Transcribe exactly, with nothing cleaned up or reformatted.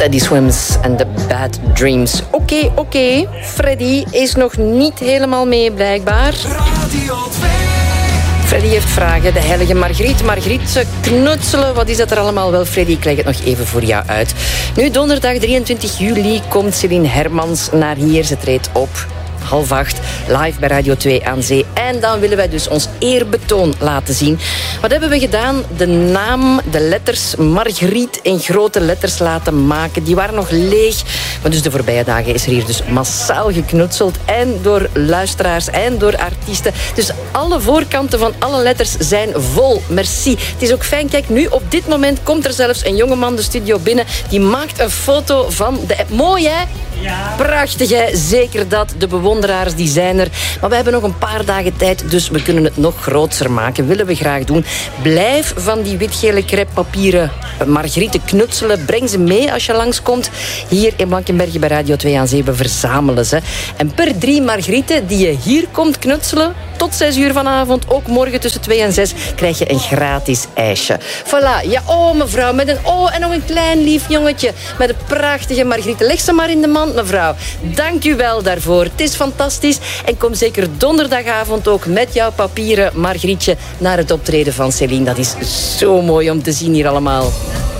Teddy Swims en The Bad Dreams. Oké, okay, oké. Okay. Freddy is nog niet helemaal mee, blijkbaar. Radio twee. Freddy heeft vragen. De heilige Margriet. Margriet, knutselen. Wat is dat er allemaal? Wel, Freddy, ik leg het nog even voor jou uit. Nu, donderdag drieëntwintig juli komt Céline Hermans naar hier. Ze treedt op. Half acht, live bij Radio twee aan Zee. En dan willen wij dus ons eerbetoon laten zien. Wat hebben we gedaan? De naam, de letters Margriet in grote letters laten maken. Die waren nog leeg. Maar dus de voorbije dagen is er hier dus massaal geknutseld. En door luisteraars en door artiesten. Dus alle voorkanten van alle letters zijn vol. Merci. Het is ook fijn. Kijk, nu op dit moment komt er zelfs een jongeman de studio binnen. Die maakt een foto van de app. Mooi, hè? Ja. Prachtig, hè? Zeker dat. De bewonderaars die zijn er. Maar we hebben nog een paar dagen tijd, dus we kunnen het nog groter maken. Willen we graag doen. Blijf van die wit-gele crêpepapieren Margrieten knutselen. Breng ze mee als je langskomt. Hier in Blankenberge bij Radio twee aan Zee. We verzamelen ze. En per drie Margrieten die je hier komt knutselen, tot zes uur vanavond, ook morgen tussen twee en zes, krijg je een gratis ijsje. Voilà. Ja, oh mevrouw, met een oh en nog een klein lief jongetje met een prachtige Margrieten. Leg ze maar in de mand, mevrouw. Dank u wel daarvoor. Het is fantastisch. En kom zeker donderdagavond ook met jouw papieren Margrietje naar het optreden van Céline. Dat is zo mooi om te zien hier allemaal.